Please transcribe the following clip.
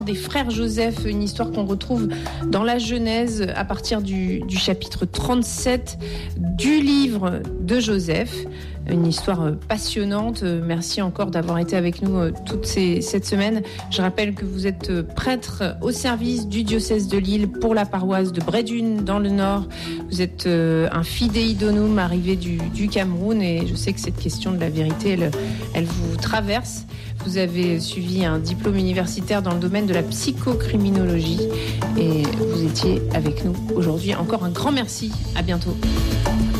Des frères Joseph, une histoire qu'on retrouve dans la Genèse à partir du chapitre 37 du livre de Joseph. Une histoire passionnante. Merci encore d'avoir été avec nous cette semaine. Je rappelle que vous êtes prêtre au service du diocèse de Lille pour la paroisse de Brédune dans le Nord. Vous êtes un fidei donum arrivé du Cameroun et je sais que cette question de la vérité, elle vous traverse. Vous avez suivi un diplôme universitaire dans le domaine de la psychocriminologie et vous étiez avec nous aujourd'hui. Encore un grand merci. À bientôt.